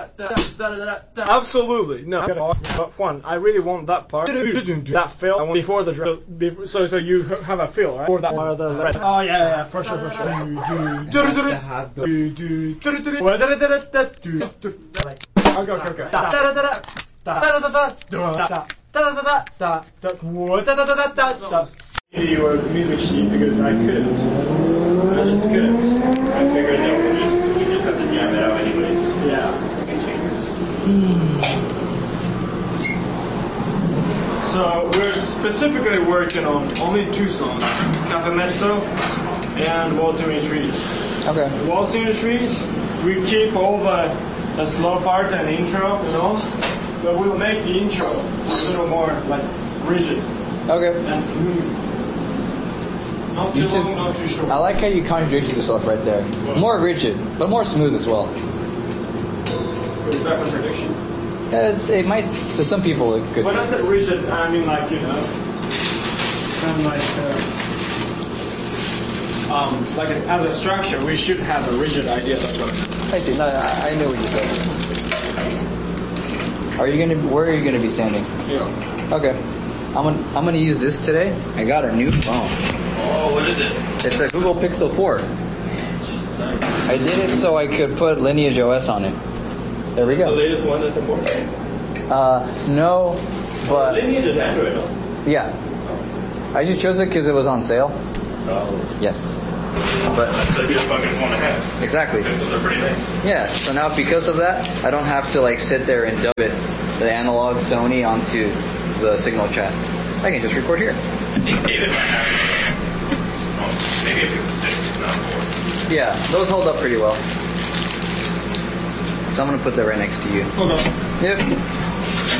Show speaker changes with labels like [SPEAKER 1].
[SPEAKER 1] Absolutely. No. Juan, I really want that part. That fill before the drum. So you have a fill, right? Before that part of the rest. Oh, yeah, for sure. Your music sheet because I couldn't. I just couldn't.
[SPEAKER 2] I figured that we just have to jam it out anyways.
[SPEAKER 1] Yeah. So we're specifically working on only 2 songs, Cafe Mezzo and Waltzing in the Trees.
[SPEAKER 3] Okay.
[SPEAKER 1] Waltzing in the Trees, we keep all the slow part and intro, but we'll make the intro a little more like rigid and smooth. Not too long, not too short.
[SPEAKER 3] I like how you contradicted yourself right there. More rigid, but more smooth as well.
[SPEAKER 1] Is that contradiction?
[SPEAKER 3] It might, to some people it could.
[SPEAKER 1] When I said rigid, I mean like, kind of like as a structure, we should have a rigid idea, that's what I meant.
[SPEAKER 3] I see, no, I knew what you said. Where are you gonna be standing?
[SPEAKER 1] Yeah.
[SPEAKER 3] Okay. I'm gonna use this today. I got a new phone.
[SPEAKER 2] Oh, what is it?
[SPEAKER 3] It's a Google Pixel 4. I did it so I could put Lineage OS on it. There we go.
[SPEAKER 2] The latest one that's important?
[SPEAKER 3] No, but...
[SPEAKER 2] Lineage is Android, no?
[SPEAKER 3] Yeah. I just chose it because it was on sale.
[SPEAKER 2] Oh.
[SPEAKER 3] Yes. But
[SPEAKER 2] that'd be a fucking phone to have.
[SPEAKER 3] Exactly.
[SPEAKER 2] Pixels are pretty nice.
[SPEAKER 3] Yeah, so now because of that, I don't have to sit there and dub it, the analog Sony onto the Signal chat. I can just record here.
[SPEAKER 2] I think David might have maybe a Pixel 6, not 4.
[SPEAKER 3] Yeah, those hold up pretty well. So I'm going to put that right next to you.
[SPEAKER 1] Okay.
[SPEAKER 3] Yep.